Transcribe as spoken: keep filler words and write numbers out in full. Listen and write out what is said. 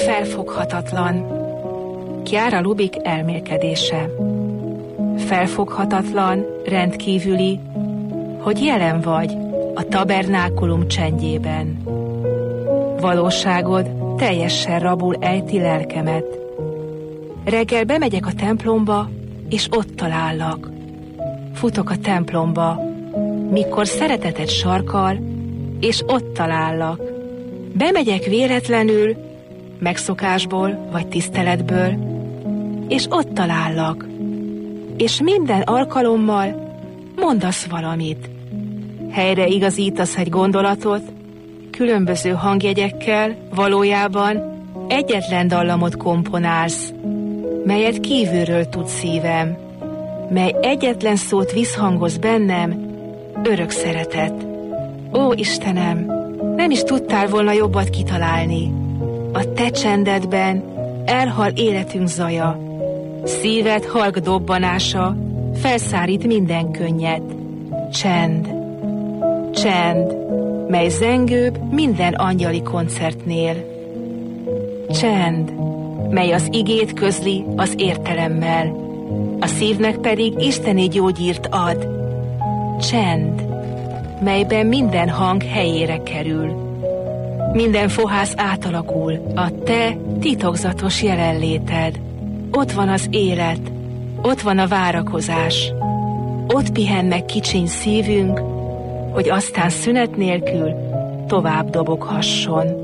Felfoghatatlan. Chiara Lubich elmélkedése. Felfoghatatlan, rendkívüli, hogy jelen vagy a tabernákulum csendjében. Valóságod teljesen rabul ejti lelkemet. Reggel bemegyek a templomba, és ott talállak. Futok a templomba, mikor szereteted sarkal, és ott talállak. Bemegyek véletlenül, megszokásból vagy tiszteletből, és ott talállak. És minden alkalommal mondasz valamit. Helyre igazítasz egy gondolatot, különböző hangjegyekkel valójában egyetlen dallamot komponálsz, melyet kívülről tud szívem, mely egyetlen szót visszhangoz bennem, örök szeretet. Ó, Istenem, nem is tudtál volna jobbat kitalálni. A te csendedben elhal életünk zaja, szíved halk dobbanása felszárít minden könnyet. Csend, csend, mely zengőbb minden angyali koncertnél. Csend, mely az igét közli az értelemmel, a szívnek pedig isteni gyógyírt ad. Csend, melyben minden hang helyére kerül. Minden fohász átalakul a te titokzatos jelenléted. Ott van az élet, ott van a várakozás. Ott pihen meg kicsiny szívünk, hogy aztán szünet nélkül tovább doboghasson.